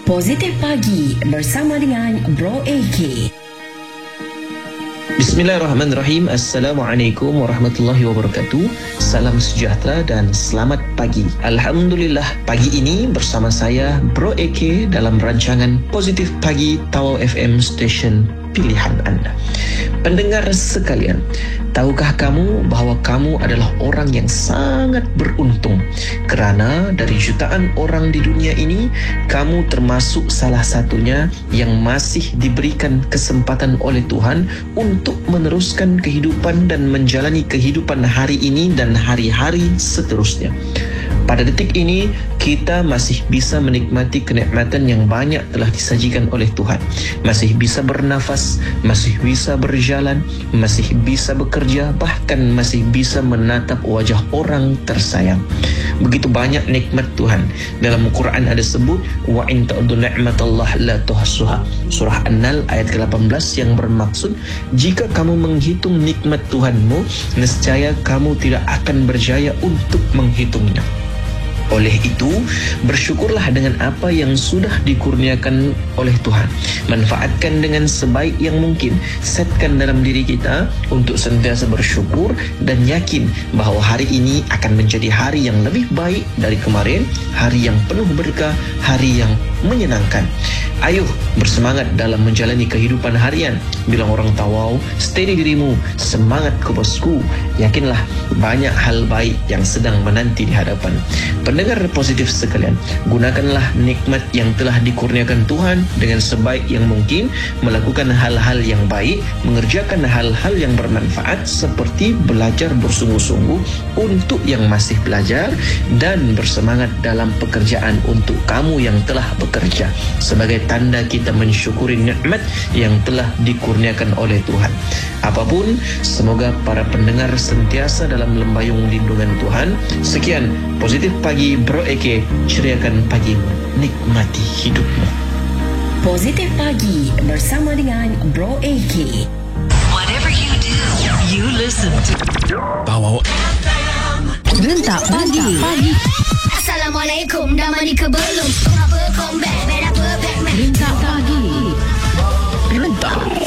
Positif Pagi bersama dengan Bro AK. Bismillahirrahmanirrahim. Assalamualaikum warahmatullahi wabarakatuh. Salam sejahtera dan selamat pagi. Alhamdulillah, pagi ini bersama saya Bro AK dalam rancangan Positif Pagi Tawau FM Station pilihan anda. Pendengar sekalian, tahukah kamu bahawa kamu adalah orang yang sangat beruntung kerana dari jutaan orang di dunia ini, kamu termasuk salah satunya yang masih diberikan kesempatan oleh Tuhan untuk meneruskan kehidupan dan menjalani kehidupan hari ini dan hari-hari seterusnya. Pada detik ini, kita masih bisa menikmati kenikmatan yang banyak telah disajikan oleh Tuhan. Masih bisa bernafas, masih bisa berjalan, masih bisa bekerja, bahkan masih bisa menatap wajah orang tersayang. Begitu banyak nikmat Tuhan. Dalam Al-Quran ada sebut, wa in ta'uddu ni'matallah la tuhsuha. Surah An-Nahl ayat ke-18 yang bermaksud, jika kamu menghitung nikmat Tuhanmu, nescaya kamu tidak akan berjaya untuk menghitungnya. Oleh itu, bersyukurlah dengan apa yang sudah dikurniakan oleh Tuhan. Manfaatkan dengan sebaik yang mungkin. Setkan dalam diri kita untuk sentiasa bersyukur dan yakin bahawa hari ini akan menjadi hari yang lebih baik dari kemarin, hari yang penuh berkah, hari yang menyenangkan. Ayo bersemangat dalam menjalani kehidupan harian. Bilang orang Tawau, steady dirimu, semangat ke bosku. Yakinlah banyak hal baik yang sedang menanti di hadapan. Pendengar positif sekalian, gunakanlah nikmat yang telah dikurniakan Tuhan dengan sebaik yang mungkin, melakukan hal-hal yang baik, mengerjakan hal-hal yang bermanfaat seperti belajar bersungguh-sungguh untuk yang masih belajar dan bersemangat dalam pekerjaan untuk kamu yang telah bekerja sebagai tanda kita mensyukuri nikmat yang telah dikurniakan oleh Tuhan. Apapun, semoga para pendengar sentiasa dalam lembayung lindungan Tuhan. Sekian Positif Pagi Bro Eke, ceriakan pagimu, nikmati hidupmu. Positif Pagi bersama dengan Bro AK. Whatever you do, you listen to Tawau Rentak Pagi. Assalamualaikum, dah mandi ke belum? Apa comeback, beda perfect man. Rentak Pagi. Rentak